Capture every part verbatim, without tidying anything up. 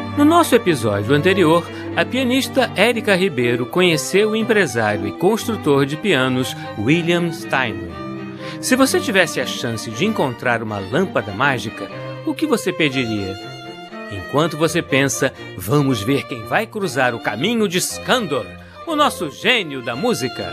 No nosso episódio anterior, a pianista Érica Ribeiro conheceu o empresário e construtor de pianos William Steinway. Se você tivesse a chance de encontrar uma lâmpada mágica, o que você pediria? Enquanto você pensa, vamos ver quem vai cruzar o caminho de Skandor, o nosso gênio da música.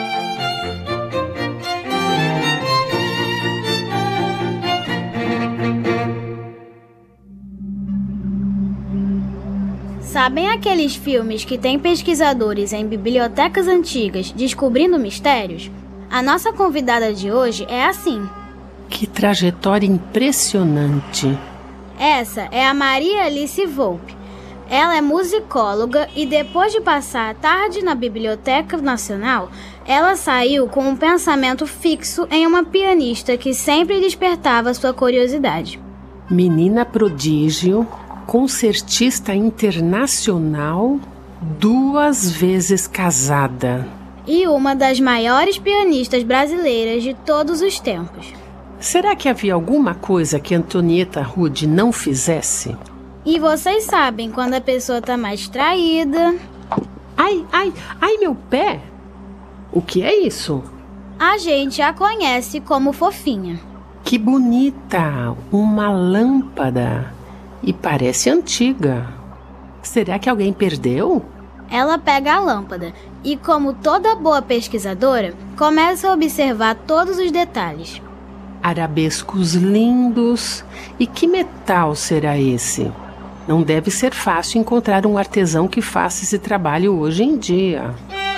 Sabem aqueles filmes que tem pesquisadores em bibliotecas antigas descobrindo mistérios? A nossa convidada de hoje é assim. Que trajetória impressionante! Essa é a Maria Alice Volpe. Ela é musicóloga e depois de passar a tarde na Biblioteca Nacional, ela saiu com um pensamento fixo em uma pianista que sempre despertava sua curiosidade. Menina prodígio, concertista internacional, duas vezes casada. E uma das maiores pianistas brasileiras de todos os tempos. Será que havia alguma coisa que Antonieta Rude não fizesse? E vocês sabem quando a pessoa tá mais distraída. Ai, ai, ai, meu pé! O que é isso? A gente a conhece como fofinha. Que bonita! Uma lâmpada. E parece antiga. Será que alguém perdeu? Ela pega a lâmpada e, como toda boa pesquisadora, começa a observar todos os detalhes. Arabescos lindos. E que metal será esse? Não deve ser fácil encontrar um artesão que faça esse trabalho hoje em dia.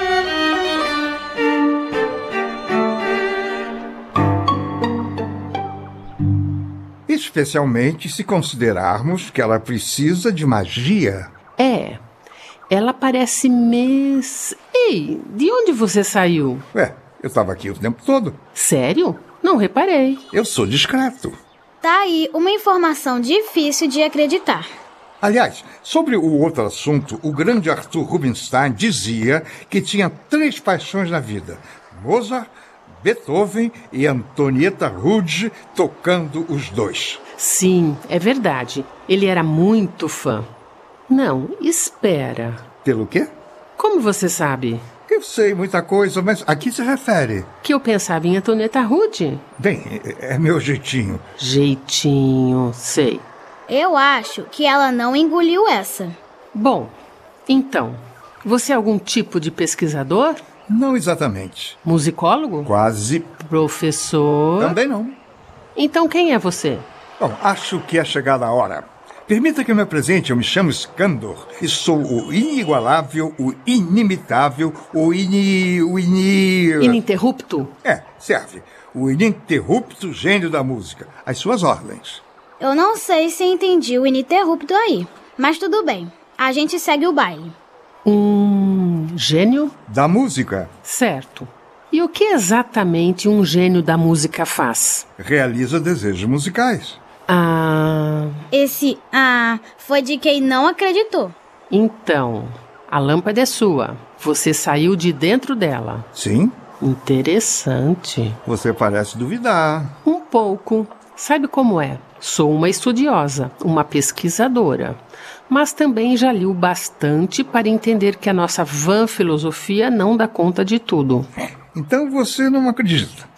Especialmente se considerarmos que ela precisa de magia. É, ela parece mes... Ei, de onde você saiu? Ué, eu estava aqui o tempo todo. Sério? Não reparei. Eu sou discreto. Tá aí uma informação difícil de acreditar. Aliás, sobre o outro assunto, o grande Arthur Rubinstein dizia que tinha três paixões na vida: Mozart, Beethoven e Antonieta Rude, tocando os dois. Sim, é verdade. Ele era muito fã. Não, espera. Pelo quê? Como você sabe? Eu sei muita coisa, mas a que se refere? Que eu pensava em Antonieta Rude. Bem, é meu jeitinho. Jeitinho, sei. Eu acho que ela não engoliu essa. Bom, então, você é algum tipo de pesquisador? Não exatamente. Musicólogo? Quase. Professor? Também não. Então quem é você? Bom, acho que é chegada a hora. Permita que eu me apresente, eu me chamo Skandor e sou o inigualável, o inimitável, o ini... o ini... Ininterrupto? É, serve. O ininterrupto gênio da música. Às suas ordens. Eu não sei se entendi o ininterrupto aí, mas tudo bem. A gente segue o baile. Um gênio? Da música. Certo. E o que exatamente um gênio da música faz? Realiza desejos musicais. Ah... Esse ah foi de quem não acreditou. Então, a lâmpada é sua. Você saiu de dentro dela. Sim. Interessante. Você parece duvidar. Um pouco. Sabe como é? Sou uma estudiosa, uma pesquisadora, mas também já li o bastante para entender que a nossa vã filosofia não dá conta de tudo. Então você não acredita?